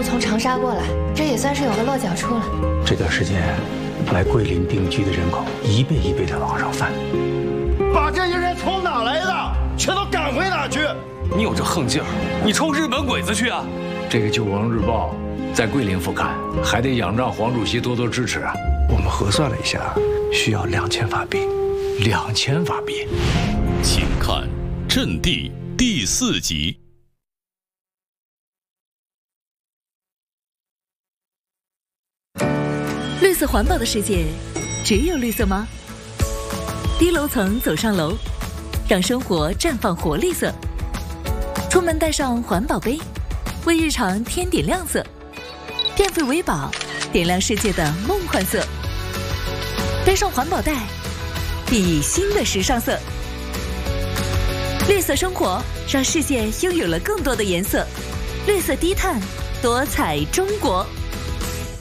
路从长沙过来，这也算是有个落脚处了。 这段时间来桂林定居的人口一倍一倍的往上翻。 把这些人从哪来的，全都赶回哪去？ 你有这横劲儿，你冲日本鬼子去啊！ 这个《救亡日报》在桂林副刊，还得仰仗黄主席多多支持啊。 我们核算了一下，需要2000法币。 2000法币。 请看《阵地》第4集。 绿色环保的世界，只有绿色吗？低楼层走上楼，让生活绽放活力色。出门带上环保杯，为日常添点亮色。电费为宝，点亮世界的梦幻色。背上环保袋，熠熠新的时尚色。绿色生活，让世界拥有了更多的颜色。绿色低碳，多彩中国。